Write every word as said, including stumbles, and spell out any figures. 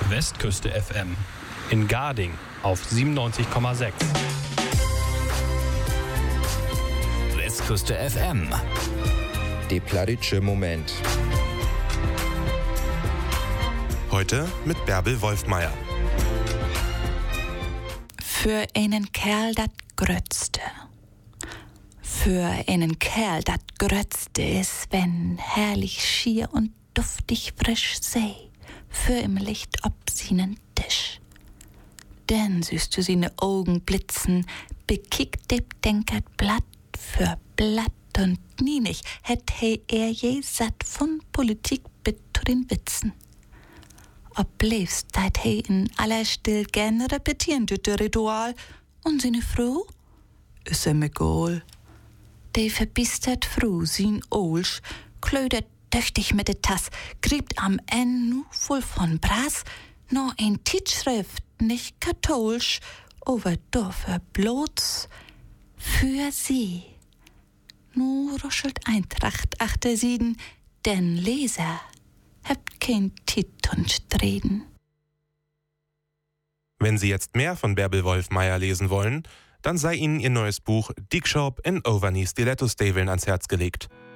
Westküste F M. In Garding auf siebenundneunzig Komma sechs. Westküste F M. Der plattdeutsche Moment. Heute mit Bärbel Wolfmeier. Für einen Kerl dat Grötzte. Für einen Kerl dat Grötzte is, wenn herrlich schier und duftig frisch See für im Licht ob seinen Tisch. Denn süßt du seine Augen blitzen, bekickt de Denkert Blatt für Blatt und nie nicht hätt he er je satt von Politik bis zu den Witzen. Ob lebst deit he in aller Still gern repetieren dütte Ritual und seine Frau? Is em egal. De verbistert Frau sin Olsch, klödert tüchtig mit de Tass, griebt am En nu voll von Brass, no ein Tischschrift, nicht katholsch, over Dorfer bloß für sie. Nu ruschelt Eintracht achter Sieden, denn Leser habt kein Tit und Streden. Wenn Sie jetzt mehr von Bärbel Wolfmeier lesen wollen, dann sei Ihnen ihr neues Buch Dickschorp in Overny Stiletto Staveln ans Herz gelegt.